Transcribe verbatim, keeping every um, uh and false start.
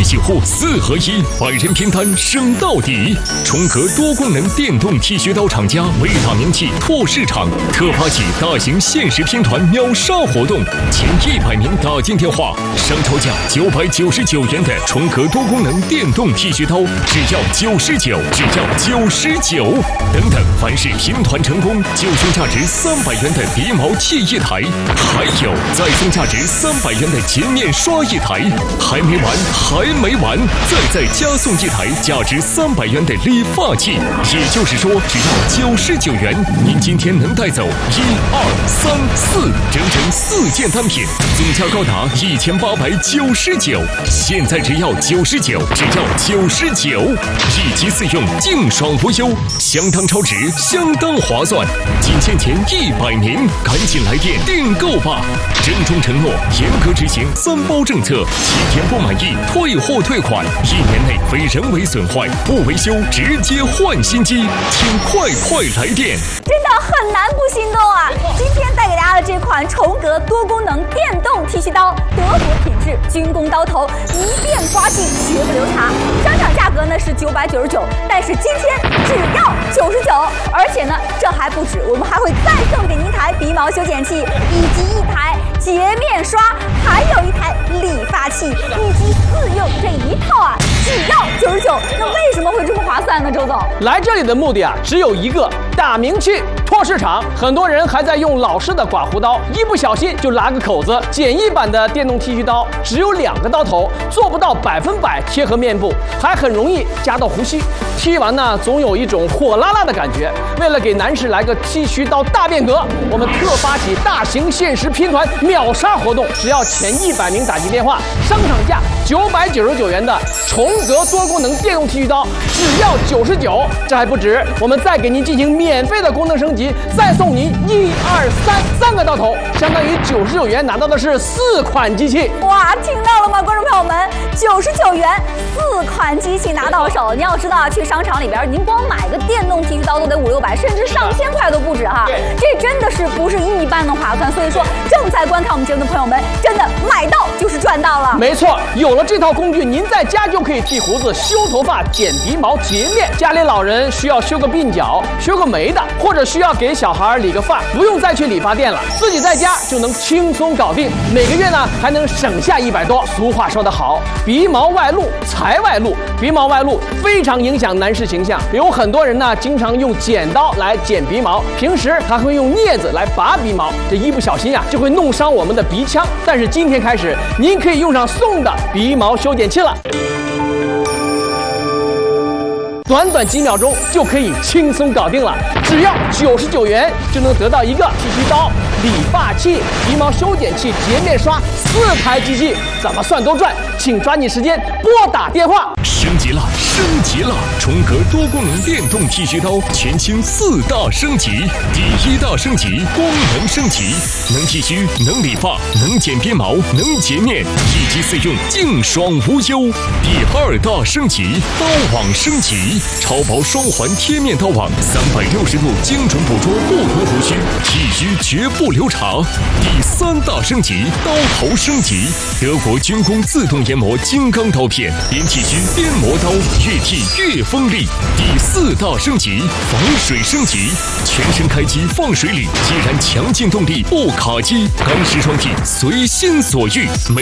洗护四合一，百人拼单升到底。重格多功能电动剃须刀厂家为打名气拓市场，特发起大型限时拼团秒杀活动，前一百名打进电话，上超价九百九十九元的重格多功能电动剃须刀，只要九十九，只要九十九。等等，凡是拼团成功，就送价值三百元的鼻毛剃一台，还有再送价值三百元的洁面刷一台。还没完，还没完，再再加送一台价值三百元的理发器。也就是说，只要九十九元，您今天能带走一二三四，整整四件单品，总价高达一千八百九十九。现在只要九十九，只要九十九，一机四用，净爽无忧，相当超值，相当划算。仅限前一百名，赶紧来电订购吧！郑重承诺，严格执行三包政策，七天不满意退货退款，一年内非人为损坏不维修直接换新机，请快快来电！ 真的很难不心动啊！今天带给大家的这款重格多功能电动剃须刀，德国品质，军工刀头，一遍刮净绝不留茶。商场价格呢是九百九十九，但是今天只要九十九，而且呢这还不止，我们还会再送给您一台鼻毛修剪器，以及一台洁面刷，还有一台理发器，以及四用这一套啊，只要九十九。那为什么会这么划算呢？周总， 来这里的目的啊，只有一个，打名气。拓市场，很多人还在用老式的刮胡刀，一不小心就拉个口子。简易版的电动剃须刀只有两个刀头，做不到百分百贴合面部，还很容易夹到胡须。剃完呢，总有一种火辣辣的感觉。为了给男士来个剃须刀大变革，我们特发起大型限时拼团秒杀活动，只要前一百名打进电话，商场价九百九十九元的重格多功能电动剃须刀，只要九十九。这还不止，我们再给您进行免费的功能升级。再送您一二三三个刀头，相当于九十九元拿到的是四款机器。 哇，听到了吗，观众朋友们？九十九元四款机器拿到手。你要知道啊，去商场里边，您光买个电动剃须刀都得五六百，甚至上千块都不止哈。这真的是不是一般的划算。所以说，正在观看我们节目的朋友们，真的买到就是赚到了。 没错，有了这套工具，您在家就可以剃胡子、修头发、剪鼻毛、洁面。家里老人需要修个鬓角、修个眉的，或者需要给小孩理个发，不用再去理发店了，自己在家就能轻松搞定。每个月呢还能省下一百多。俗话说得好，鼻毛外露财外露，鼻毛外露非常影响男士形象。有很多人呢经常用剪刀来剪鼻毛，平时还会用镊子来拔鼻毛，这一不小心啊就会弄伤我们的鼻腔。但是今天开始，您可以用上送的鼻毛修剪器了。短短几秒钟就可以轻松搞定了，只要九十九元就能得到一个剃须刀、理发器、鼻毛修剪器、洁面刷四台机器，怎么算都赚。请抓紧时间拨打电话。 升级了，升级了！重格多功能电动剃须刀全新四大升级。第一大升级，功能升级，能剃须，能理发，能剪鼻毛，能洁面，一机四用，净爽无忧。第二大升级，刀网升级，超薄双环贴面刀网，三百六十度精准捕捉不同胡须，剃须绝不留茶。第三大升级，刀头升级，德国军工自动研磨金刚刀片，边剃须边磨刀，越剃越锋利。第四大升级，防水升级，全身开机放水里，依然强劲动力不卡机，干湿双剃随心所欲，每